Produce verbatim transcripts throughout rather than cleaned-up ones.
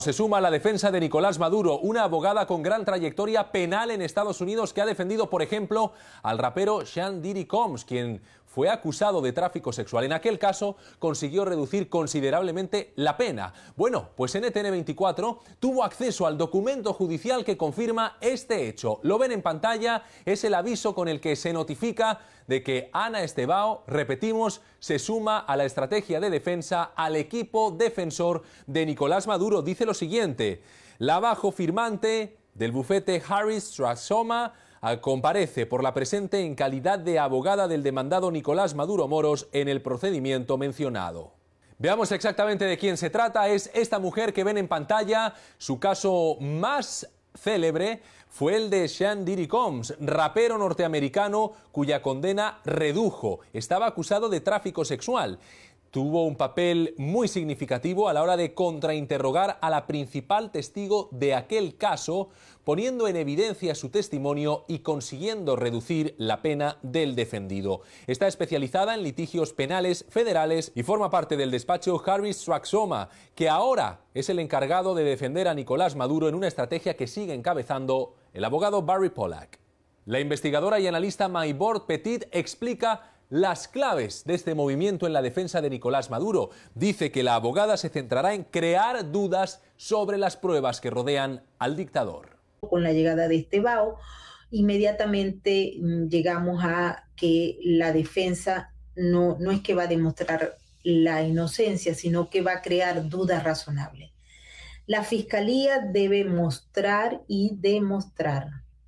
Se suma a la defensa de Nicolás Maduro, una abogada con gran trayectoria penal en Estados Unidos que ha defendido, por ejemplo, al rapero Sean Diddy Combs, quien fue acusado de tráfico sexual. En aquel caso consiguió reducir considerablemente la pena. Bueno, pues N T N veinticuatro tuvo acceso al documento judicial que confirma este hecho. Lo ven en pantalla, es el aviso con el que se notifica de que Ana Estebao, repetimos, se suma a la estrategia de defensa al equipo defensor de Nicolás Maduro. Dice lo siguiente: la bajo firmante del bufete Harris Trasoma comparece por la presente en calidad de abogada del demandado Nicolás Maduro Moros en el procedimiento mencionado. Veamos exactamente de quién se trata. Es esta mujer que ven en pantalla. Su caso más célebre fue el de Sean Diddy Combs, rapero norteamericano cuya condena redujo. Estaba acusado de tráfico sexual. Tuvo un papel muy significativo a la hora de contrainterrogar a la principal testigo de aquel caso, poniendo en evidencia su testimonio y consiguiendo reducir la pena del defendido. Está especializada en litigios penales federales y forma parte del despacho Harris Trasoma, que ahora es el encargado de defender a Nicolás Maduro en una estrategia que sigue encabezando el abogado Barry Pollack. La investigadora y analista Maybord Petit explica las claves de este movimiento en la defensa de Nicolás Maduro. Dice que la abogada se centrará en crear dudas sobre las pruebas que rodean al dictador. Con la llegada de Estebao, inmediatamente llegamos a que la defensa no, no es que va a demostrar la inocencia, sino que va a crear dudas razonables. La Fiscalía debe mostrar y demostrar,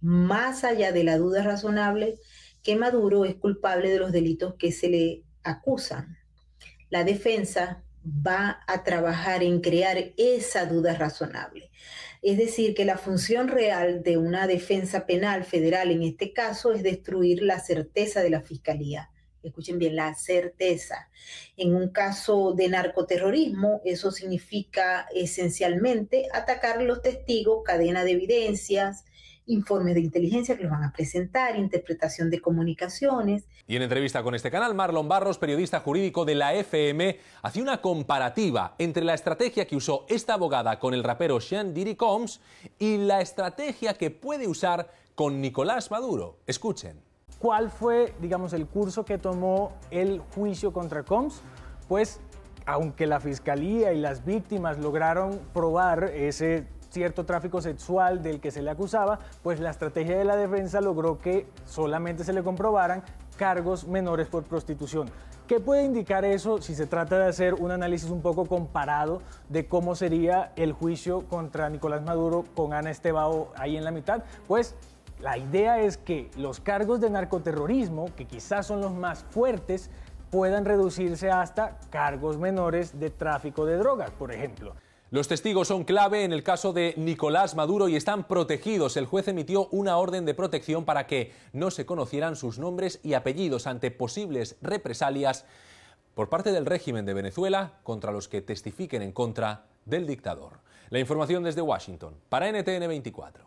más allá de la duda razonable, que Maduro es culpable de los delitos que se le acusan. La defensa va a trabajar en crear esa duda razonable. Es decir, que la función real de una defensa penal federal en este caso es destruir la certeza de la Fiscalía. Escuchen bien, la certeza. En un caso de narcoterrorismo, eso significa esencialmente atacar a los testigos, cadena de evidencias, informes de inteligencia que los van a presentar, interpretación de comunicaciones. Y en entrevista con este canal, Marlon Barros, periodista jurídico de la F M, hacía una comparativa entre la estrategia que usó esta abogada con el rapero Sean Diddy Combs y la estrategia que puede usar con Nicolás Maduro. Escuchen. ¿Cuál fue, digamos, el curso que tomó el juicio contra Combs? Pues, aunque la fiscalía y las víctimas lograron probar ese cierto tráfico sexual del que se le acusaba, pues la estrategia de la defensa logró que solamente se le comprobaran cargos menores por prostitución. ¿Qué puede indicar eso si se trata de hacer un análisis un poco comparado de cómo sería el juicio contra Nicolás Maduro con Ana Estebao ahí en la mitad? Pues la idea es que los cargos de narcoterrorismo, que quizás son los más fuertes, puedan reducirse hasta cargos menores de tráfico de drogas, por ejemplo. Los testigos son clave en el caso de Nicolás Maduro y están protegidos. El juez emitió una orden de protección para que no se conocieran sus nombres y apellidos ante posibles represalias por parte del régimen de Venezuela contra los que testifiquen en contra del dictador. La información desde Washington para N T N veinticuatro.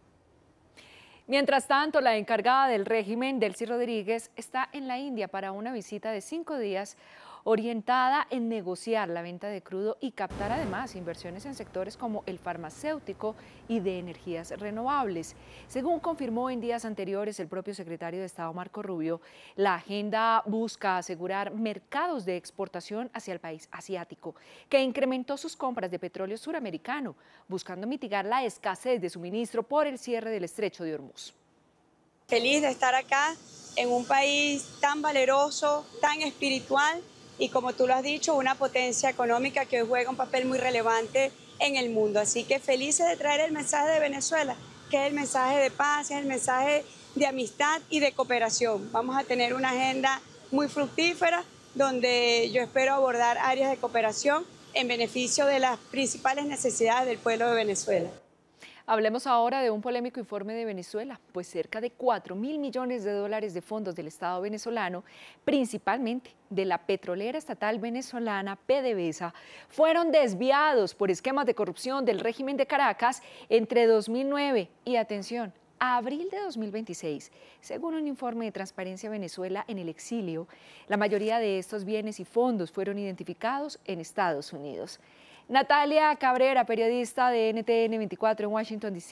Mientras tanto, la encargada del régimen, Delcy Rodríguez, está en la India para una visita de cinco días orientada en negociar la venta de crudo y captar además inversiones en sectores como el farmacéutico y de energías renovables. Según confirmó en días anteriores el propio secretario de Estado Marco Rubio, la agenda busca asegurar mercados de exportación hacia el país asiático, que incrementó sus compras de petróleo suramericano, buscando mitigar la escasez de suministro por el cierre del estrecho de Hormuz. Feliz de estar acá en un país tan valeroso, tan espiritual, y como tú lo has dicho, una potencia económica que hoy juega un papel muy relevante en el mundo. Así que felices de traer el mensaje de Venezuela, que es el mensaje de paz, es el mensaje de amistad y de cooperación. Vamos a tener una agenda muy fructífera donde yo espero abordar áreas de cooperación en beneficio de las principales necesidades del pueblo de Venezuela. Hablemos ahora de un polémico informe de Venezuela, pues cerca de cuatro mil millones de dólares de fondos del Estado venezolano, principalmente de la petrolera estatal venezolana PDVSA, fueron desviados por esquemas de corrupción del régimen de Caracas entre dos mil nueve y, atención, a abril de dos mil veintiséis. Según un informe de Transparencia Venezuela en el exilio, la mayoría de estos bienes y fondos fueron identificados en Estados Unidos. Natalia Cabrera, periodista de N T N veinticuatro en Washington, D C